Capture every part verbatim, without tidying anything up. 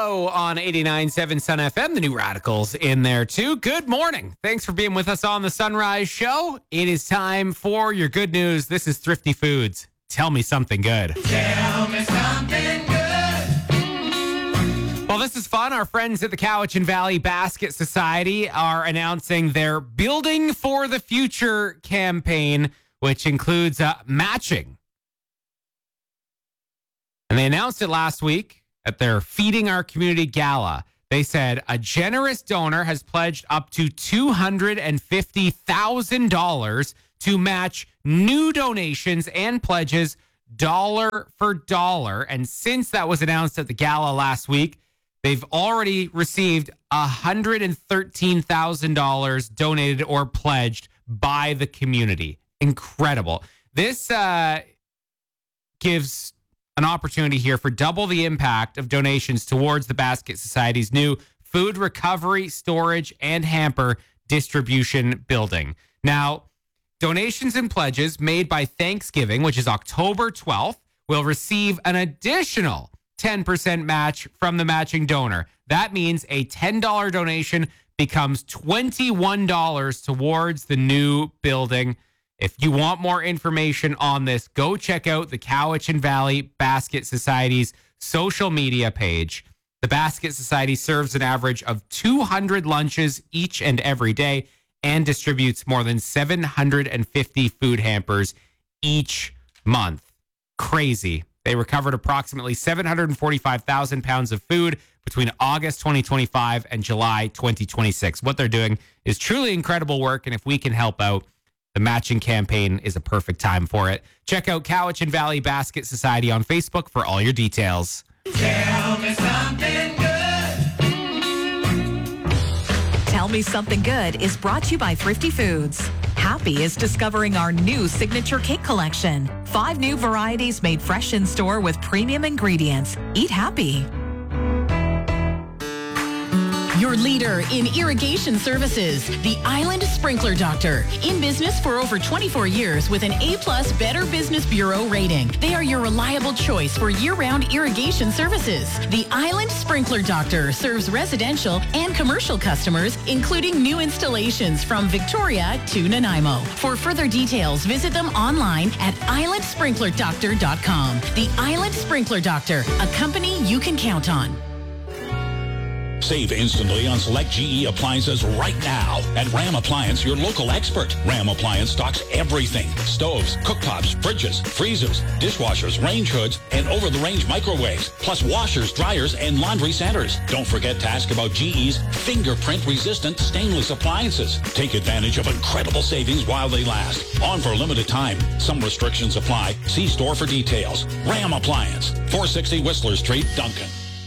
Show on eighty-nine point seven Sun F M. The New Radicals in there too. Good morning. Thanks for being with us on the Sunrise Show. It is time for your good news. This is Thrifty Foods. Tell me something good. Tell me something good. Well, this is fun. Our friends at the Cowichan Valley Basket Society are announcing their Building for the Future campaign, which includes uh, matching. And they announced it last week at their Feeding Our Community Gala. They said a generous donor has pledged up to two hundred fifty thousand dollars to match new donations and pledges dollar for dollar. And since that was announced at the gala last week, they've already received one hundred thirteen thousand dollars donated or pledged by the community. Incredible. This uh, gives an opportunity here for double the impact of donations towards the Basket Society's new food recovery, storage, and hamper distribution building. Now, donations and pledges made by Thanksgiving, which is October twelfth, will receive an additional ten percent match from the matching donor. That means a ten dollars donation becomes twenty-one dollars towards the new building. If you want more information on this, go check out the Cowichan Valley Basket Society's social media page. The Basket Society serves an average of two hundred lunches each and every day and distributes more than seven hundred fifty food hampers each month. Crazy. They recovered approximately seven hundred forty-five thousand pounds of food between August twenty twenty-five and July twenty twenty-six. What they're doing is truly incredible work, and if we can help out, the matching campaign is a perfect time for it. Check out Cowichan Valley Basket Society on Facebook for all your details. Tell me something good. Tell Me Something Good is brought to you by Thrifty Foods. Happy is discovering our new signature cake collection. Five new varieties made fresh in store with premium ingredients. Eat happy. Your leader in irrigation services, the Island Sprinkler Doctor. In business for over twenty-four years with an A-plus Better Business Bureau rating. They are your reliable choice for year-round irrigation services. The Island Sprinkler Doctor serves residential and commercial customers, including new installations from Victoria to Nanaimo. For further details, visit them online at island sprinkler doctor dot com. The Island Sprinkler Doctor, a company you can count on. Save instantly on select G E appliances right now at Ram Appliance, your local expert. Ram Appliance stocks everything. Stoves, cooktops, fridges, freezers, dishwashers, range hoods, and over-the-range microwaves, plus washers, dryers, and laundry centers. Don't forget to ask about G E's fingerprint-resistant stainless appliances. Take advantage of incredible savings while they last. On for a limited time. Some restrictions apply. See store for details. Ram Appliance, four sixty Whistler Street, Duncan.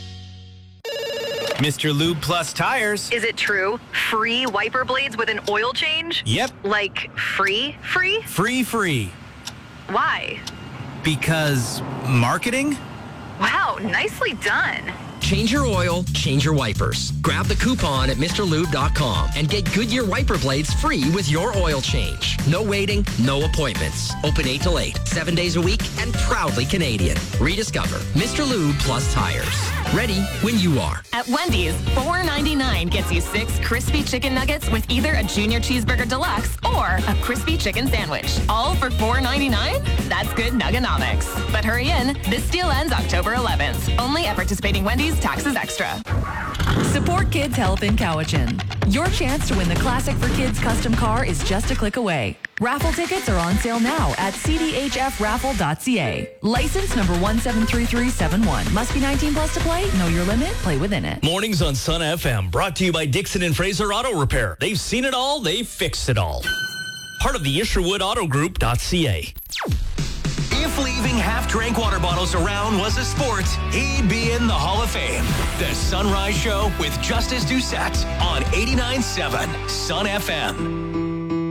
Mister Lube Plus Tires. Is it true? Free wiper blades with an oil change? Yep. Like free, free? Free, free. Why? Because marketing? Wow, nicely done. Change your oil, change your wipers. Grab the coupon at Mr Lube dot com and get Goodyear wiper blades free with your oil change. No waiting, no appointments. Open eight till eight, seven days a week, and proudly Canadian. Rediscover Mister Lube Plus Tires. Ready when you are. At Wendy's, four ninety-nine gets you six crispy chicken nuggets with either a Junior Cheeseburger Deluxe or a crispy chicken sandwich. All for four ninety-nine? That's good nuggonomics. But hurry in, this deal ends October eleventh. Only at participating Wendy's, taxes extra. Support Kids Health in Cowichan. Your chance to win the Classic for Kids custom car is just a click away. Raffle tickets are on sale now at c d h f raffle dot c a. License number one seven three three seven one. Must be nineteen plus to play. Know your limit. Play within it. Mornings on Sun F M. Brought to you by Dixon and Fraser Auto Repair. They've seen it all. They've fixed it all. Part of the Isherwood Auto Group dot c a. If leaving half-drank water bottles around was a sport, he'd be in the Hall of Fame. The Sunrise Show with Justice Doucette on eighty-nine point seven Sun F M.